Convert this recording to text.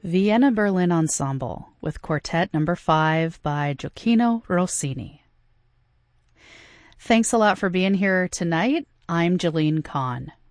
Vienna Berlin Ensemble with Quartet No. 5 by Gioacchino Rossini. Thanks a lot for being here tonight. I'm Jalene Kahn.